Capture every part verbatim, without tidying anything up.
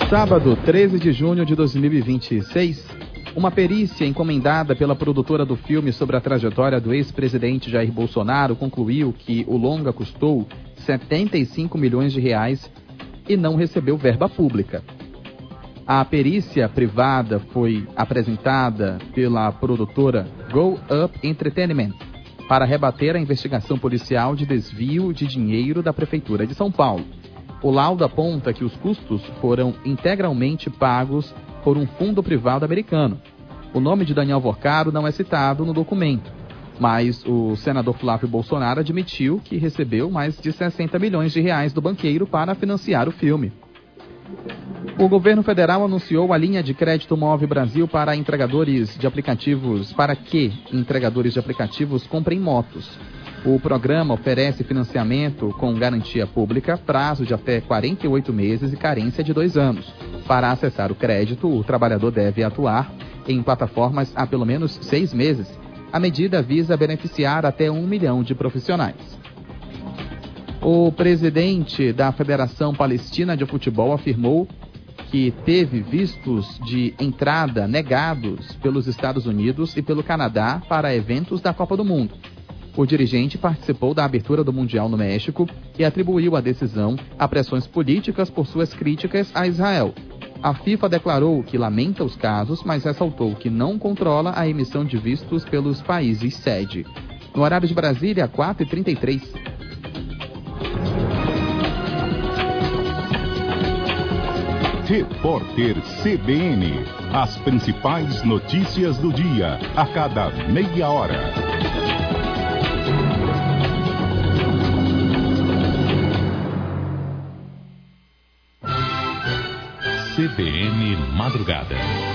Sábado, treze de junho de dois mil e vinte e seis, uma perícia encomendada pela produtora do filme sobre a trajetória do ex-presidente Jair Bolsonaro concluiu que o longa custou setenta e cinco milhões de reais e não recebeu verba pública. A perícia privada foi apresentada pela produtora Go Up Entertainment para rebater a investigação policial de desvio de dinheiro da Prefeitura de São Paulo. O laudo aponta que os custos foram integralmente pagos por um fundo privado americano. O nome de Daniel Vorcaro não é citado no documento, mas o senador Flávio Bolsonaro admitiu que recebeu mais de sessenta milhões de reais do banqueiro para financiar o filme. O governo federal anunciou a linha de crédito Move Brasil para entregadores de aplicativos, para que entregadores de aplicativos comprem motos. O programa oferece financiamento com garantia pública, prazo de até quarenta e oito meses e carência de dois anos. Para acessar o crédito, o trabalhador deve atuar em plataformas há pelo menos seis meses. A medida visa beneficiar até um milhão de profissionais. O presidente da Federação Palestina de Futebol afirmou que teve vistos de entrada negados pelos Estados Unidos e pelo Canadá para eventos da Copa do Mundo. O dirigente participou da abertura do Mundial no México e atribuiu a decisão a pressões políticas por suas críticas a Israel. A FIFA declarou que lamenta os casos, mas ressaltou que não controla a emissão de vistos pelos países sede. No horário de Brasília, quatro e trinta e três. Repórter C B N. As principais notícias do dia, a cada meia hora. C B N Madrugada.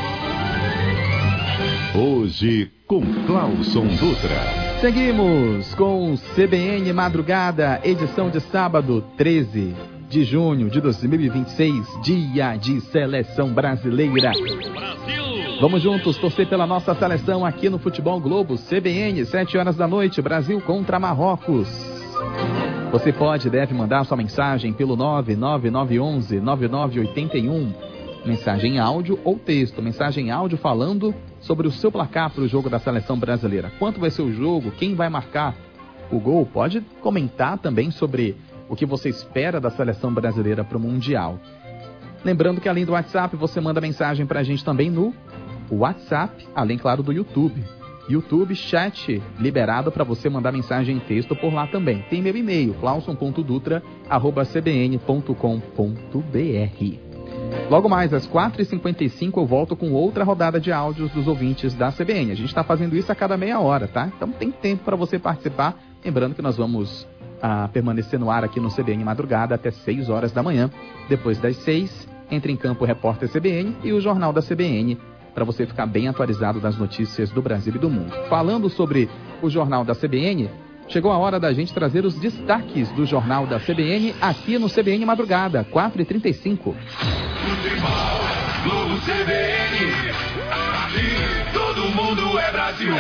Hoje com Clauson Dutra. Seguimos com C B N Madrugada, edição de sábado, treze de junho de dois mil e vinte e seis, dia de seleção brasileira. Brasil! Vamos juntos torcer pela nossa seleção aqui no Futebol Globo. C B N, sete horas da noite, Brasil contra Marrocos. Você pode e deve mandar sua mensagem pelo nove nove nove um um nove nove oito um. Mensagem em áudio ou texto. Mensagem em áudio falando sobre o seu placar para o jogo da seleção brasileira. Quanto vai ser o jogo? Quem vai marcar o gol? Pode comentar também sobre o que você espera da seleção brasileira para o Mundial. Lembrando que além do WhatsApp, você manda mensagem para a gente também no WhatsApp, além, claro, do YouTube. YouTube, chat liberado para você mandar mensagem em texto por lá também. Tem meu e-mail, clauson ponto dutra arroba c b n ponto com ponto b r. Logo mais, às quatro e cinquenta e cinco, eu volto com outra rodada de áudios dos ouvintes da C B N. A gente está fazendo isso a cada meia hora, tá? Então tem tempo para você participar. Lembrando que nós vamos ah, permanecer no ar aqui no C B N Madrugada até seis horas da manhã. Depois das seis, entra em campo o Repórter C B N e o Jornal da C B N, para você ficar bem atualizado das notícias do Brasil e do mundo. Falando sobre o Jornal da C B N, chegou a hora da gente trazer os destaques do Jornal da C B N aqui no C B N Madrugada, quatro e trinta e cinco. Futebol, Globo C B N, aqui todo mundo é Brasil.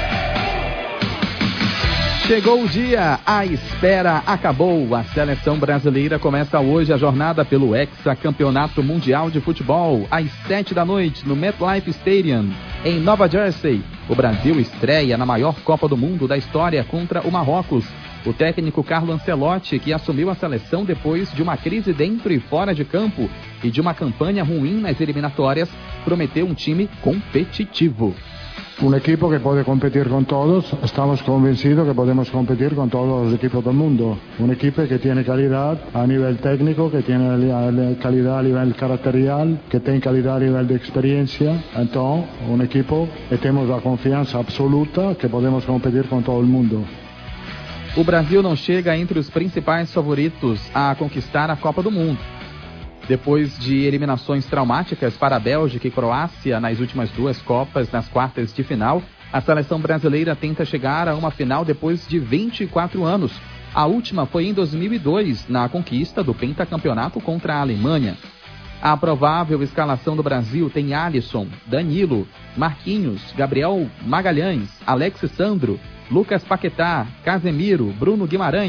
Chegou o dia, a espera acabou. A seleção brasileira começa hoje a jornada pelo Hexacampeonato Mundial de Futebol, às sete da noite, no MetLife Stadium, em Nova Jersey. O Brasil estreia na maior Copa do Mundo da história contra o Marrocos. O técnico Carlo Ancelotti, que assumiu a seleção depois de uma crise dentro e fora de campo e de uma campanha ruim nas eliminatórias, prometeu um time competitivo. Un equipo que puede competir con todos, estamos convencidos que podemos competir con todos los equipos del mundo. Un equipo que tiene calidad a nivel técnico, que tiene calidad a nivel caracterial, que tiene calidad a nivel de experiencia. Entonces, un equipo que tenemos la confianza absoluta que podemos competir con todo el mundo. O Brasil não chega entre os principais favoritos a conquistar a Copa do Mundo. Depois de eliminações traumáticas para a Bélgica e Croácia nas últimas duas Copas, nas quartas de final, a seleção brasileira tenta chegar a uma final depois de vinte e quatro anos. A última foi em dois mil e dois, na conquista do pentacampeonato contra a Alemanha. A provável escalação do Brasil tem Alisson, Danilo, Marquinhos, Gabriel Magalhães, Alex Sandro, Lucas Paquetá, Casemiro, Bruno Guimarães,